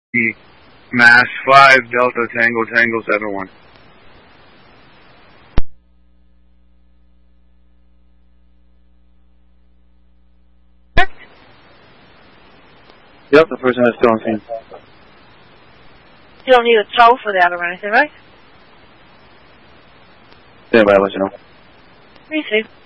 Mass 5 Delta Tango Tango 71. Yep, the person is still on scene. You don't need a tow for that or anything, right? Yeah, but I'll let you know. Let me see.